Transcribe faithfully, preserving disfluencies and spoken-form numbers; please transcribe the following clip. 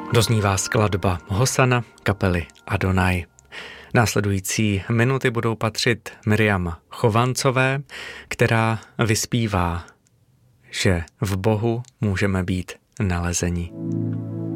Doznívá skladba Hosana kapely Adonai. Následující minuty budou patřit Miriam Chovancové, která vyspívá, že v Bohu můžeme být nalezeni.